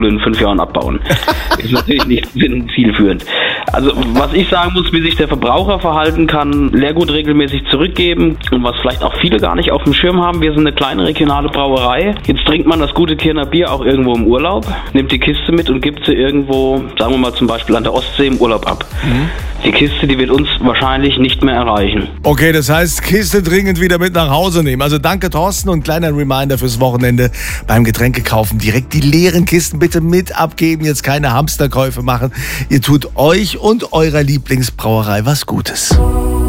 in 5 Jahren abbauen. Ist natürlich nicht zielführend. Also was ich sagen muss, wie sich der Verbraucher verhalten kann, Leergut regelmäßig zurückgeben und was vielleicht auch viele gar nicht auf dem Schirm haben, wir sind eine kleine regionale Brauerei. Jetzt trinkt man das gute Kirner Bier auch irgendwo im Urlaub, nimmt die Kiste mit und gibt sie irgendwo, sagen wir mal zum Beispiel an der Ostsee im Urlaub ab. Die Kiste, die wird uns wahrscheinlich nicht mehr erreichen. Okay, das heißt, Kiste dringend wieder mit nach Hause nehmen. Also danke Thorsten und kleiner Reminder fürs Wochenende beim Getränke kaufen. Direkt die leeren Kisten bitte mit abgeben, jetzt keine Hamsterkäufe machen. Ihr tut euch und eurer Lieblingsbrauerei was Gutes.